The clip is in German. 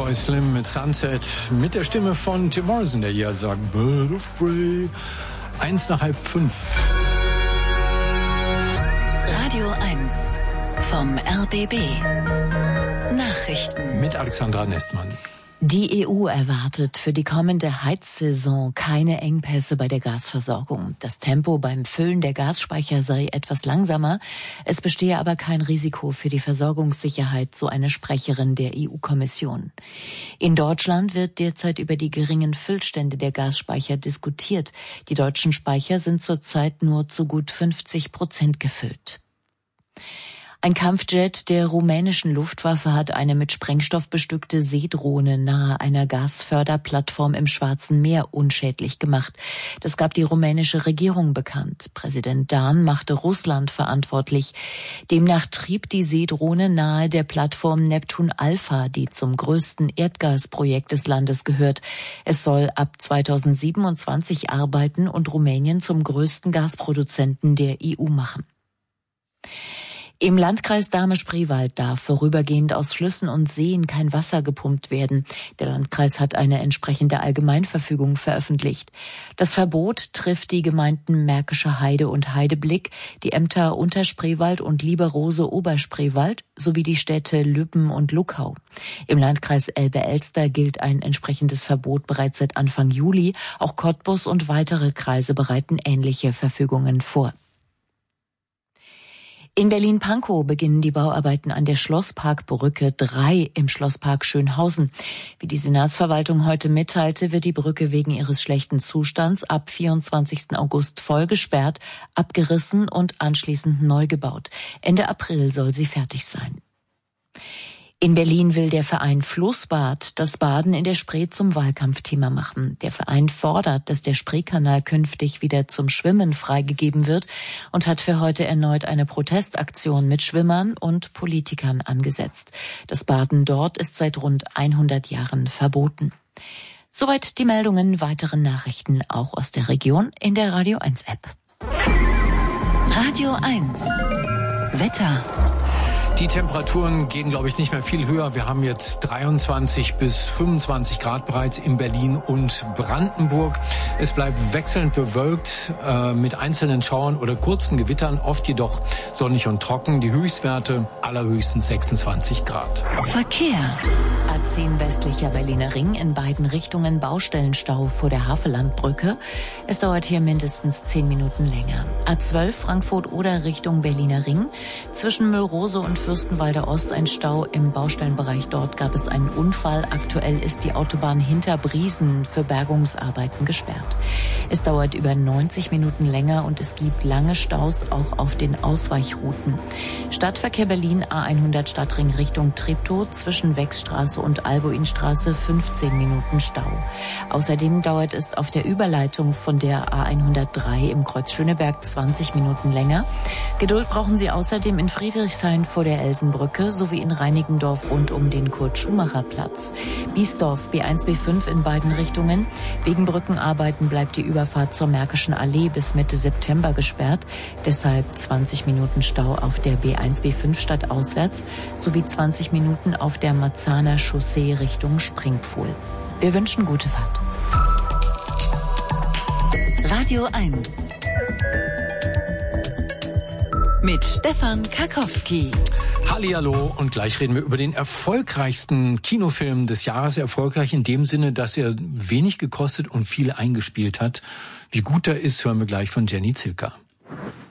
Fatboy Slim mit Sunset, mit der Stimme von Jim Morrison, der hier sagt, Bird of Prey, 4:01. Radio 1 vom RBB. Nachrichten. Mit Alexandra Nestmann. Die EU erwartet für die kommende Heizsaison keine Engpässe bei der Gasversorgung. Das Tempo beim Füllen der Gasspeicher sei etwas langsamer. Es bestehe aber kein Risiko für die Versorgungssicherheit, so eine Sprecherin der EU-Kommission. In Deutschland wird derzeit über die geringen Füllstände der Gasspeicher diskutiert. Die deutschen Speicher sind zurzeit nur zu gut 50% gefüllt. Ein Kampfjet der rumänischen Luftwaffe hat eine mit Sprengstoff bestückte Seedrohne nahe einer Gasförderplattform im Schwarzen Meer unschädlich gemacht. Das gab die rumänische Regierung bekannt. Präsident Dan machte Russland verantwortlich. Demnach trieb die Seedrohne nahe der Plattform Neptun Alpha, die zum größten Erdgasprojekt des Landes gehört. Es soll ab 2027 arbeiten und Rumänien zum größten Gasproduzenten der EU machen. Im Landkreis Dahme-Spreewald darf vorübergehend aus Flüssen und Seen kein Wasser gepumpt werden. Der Landkreis hat eine entsprechende Allgemeinverfügung veröffentlicht. Das Verbot trifft die Gemeinden Märkische Heide und Heideblick, die Ämter Unterspreewald und Lieberose-Oberspreewald sowie die Städte Lübben und Luckau. Im Landkreis Elbe-Elster gilt ein entsprechendes Verbot bereits seit Anfang Juli. Auch Cottbus und weitere Kreise bereiten ähnliche Verfügungen vor. In Berlin-Pankow beginnen die Bauarbeiten an der Schlossparkbrücke 3 im Schlosspark Schönhausen. Wie die Senatsverwaltung heute mitteilte, wird die Brücke wegen ihres schlechten Zustands ab 24. August voll gesperrt, abgerissen und anschließend neu gebaut. Ende April soll sie fertig sein. In Berlin will der Verein Flussbad das Baden in der Spree zum Wahlkampfthema machen. Der Verein fordert, dass der Spreekanal künftig wieder zum Schwimmen freigegeben wird und hat für heute erneut eine Protestaktion mit Schwimmern und Politikern angesetzt. Das Baden dort ist seit rund 100 Jahren verboten. Soweit die Meldungen, weitere Nachrichten auch aus der Region in der Radio 1 App. Radio 1 Wetter. Die Temperaturen gehen, glaube ich, nicht mehr viel höher. Wir haben jetzt 23 bis 25 Grad bereits in Berlin und Brandenburg. Es bleibt wechselnd bewölkt mit einzelnen Schauern oder kurzen Gewittern, oft jedoch sonnig und trocken. Die Höchstwerte allerhöchstens 26 Grad. Verkehr. A10 westlicher Berliner Ring, in beiden Richtungen Baustellenstau vor der Havellandbrücke. Es dauert hier mindestens 10 Minuten länger. A12 Frankfurt-Oder Richtung Berliner Ring. Zwischen Müllrose und Fürstenwalder Ost ein Stau im Baustellenbereich. Dort gab es einen Unfall. Aktuell ist die Autobahn hinter Briesen für Bergungsarbeiten gesperrt. Es dauert über 90 Minuten länger und es gibt lange Staus auch auf den Ausweichrouten. Stadtverkehr Berlin A100 Stadtring Richtung Treptow zwischen Wechsstraße und Albuinstraße 15 Minuten Stau. Außerdem dauert es auf der Überleitung von der A103 im Kreuz Schöneberg 20 Minuten länger. Geduld brauchen Sie außerdem in Friedrichshain vor der Elsenbrücke sowie in Reinickendorf rund um den Kurt-Schumacher-Platz. Biesdorf B1, B5 in beiden Richtungen. Wegen Brückenarbeiten bleibt die Überfahrt zur Märkischen Allee bis Mitte September gesperrt. Deshalb 20 Minuten Stau auf der B1, B5 stadtauswärts sowie 20 Minuten auf der Marzahner Chaussee Richtung Springpfuhl. Wir wünschen gute Fahrt. Radio 1 mit Stefan Karkowski. Hallihallo, und gleich reden wir über den erfolgreichsten Kinofilm des Jahres. Erfolgreich in dem Sinne, dass er wenig gekostet und viel eingespielt hat. Wie gut er ist, hören wir gleich von Jenny Zilker.